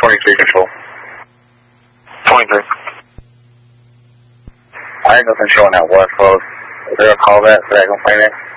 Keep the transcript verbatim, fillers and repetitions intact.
twenty-three control. twenty-three. I have nothing showing that west close. Is there a call back so I can find it?